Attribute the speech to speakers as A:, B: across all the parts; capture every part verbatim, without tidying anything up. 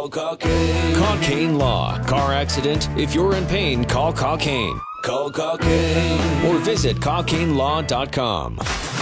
A: Call Cockane. Cockane Law. Car accident? If you're in pain, call Cockane. Call Cockane. Or visit cockane law dot com.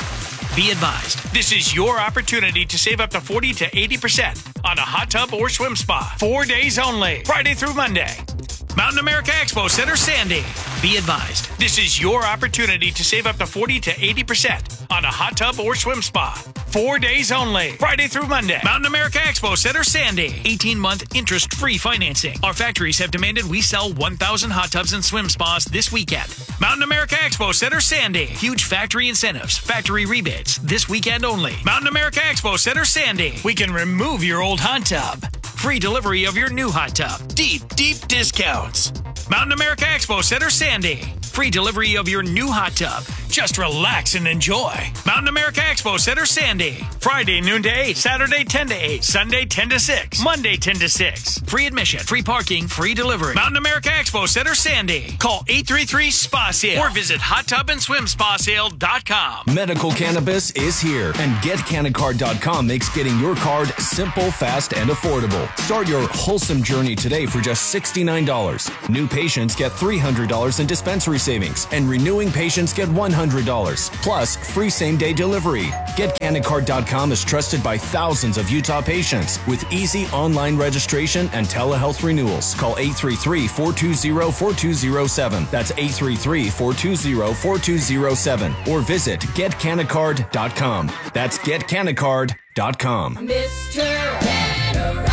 B: Be advised, this is your opportunity to save up to forty to eighty percent on a hot tub or swim spa. Four days only, Friday through Monday. Mountain America Expo Center, Sandy. Be advised, this is your opportunity to save up to forty to eighty percent on a hot tub or swim spa. Four days only, Friday through Monday. Mountain America Expo Center, Sandy. eighteen-month interest-free financing. Our factories have demanded we sell one thousand hot tubs and swim spas this weekend. Mountain America Expo Center, Sandy. Huge factory incentives, factory rebates, this weekend only. Mountain America Expo Center, Sandy. We can remove your old hot tub. Free delivery of your new hot tub. Deep, deep discounts. Mountain America Expo Center, Sandy. Free delivery of your new hot tub. Just relax and enjoy. Mountain America Expo Center, Sandy. Friday noon to eight, Saturday ten to eight, Sunday ten to six, Monday ten to six. Free admission, free parking, free delivery. Mountain America Expo Center, Sandy. Call eight three three, S P A sale or visit hot tub and swim spa sale dot com.
A: Medical cannabis is here, and get canna card dot com makes getting your card simple, fast, and affordable. Start your wholesome journey today for just sixty-nine dollars. New patients get three hundred dollars in dispensary savings, and renewing patients get one hundred dollars, plus free same-day delivery. get canna card dot com is trusted by thousands of Utah patients with easy online registration and telehealth renewals. Call eight three three, four two zero, four two zero seven. That's eight three three, four two zero, four two zero seven. Or visit get canna card dot com. That's get canna card dot com.
C: Mister Generous.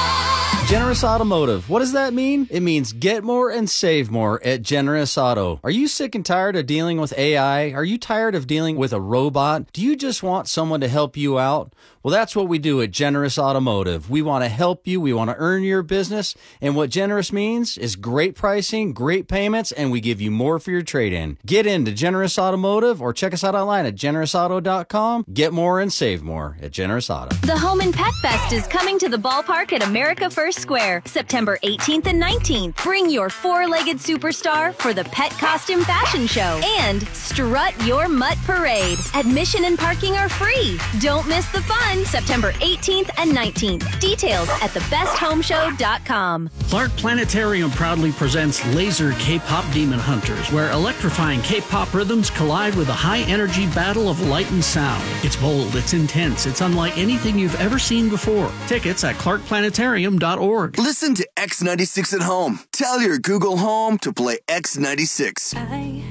D: Generous Automotive. What does that mean? It means get more and save more at Generous Auto. Are you sick and tired of dealing with A I? Are you tired of dealing with a robot? Do you just want someone to help you out? Well, that's what we do at Generous Automotive. We want to help you. We want to earn your business. And what Generous means is great pricing, great payments, and we give you more for your trade-in. Get into Generous Automotive or check us out online at generous auto dot com. Get more and save more at Generous Auto.
E: The Home and Pet Fest is coming to the ballpark at America First Square, September eighteenth and nineteenth. Bring your four-legged superstar for the Pet Costume Fashion Show and strut your mutt parade. Admission and parking are free. Don't miss the fun. September eighteenth and nineteenth. Details at the best home show dot com.
F: Clark Planetarium proudly presents Laser K-Pop Demon Hunters, where electrifying K-pop rhythms collide with a high-energy battle of light and sound. It's bold, it's intense, it's unlike anything you've ever seen before. Tickets at clark planetarium dot org.
G: Listen to X ninety-six at home. Tell your Google Home to play X ninety-six.
C: I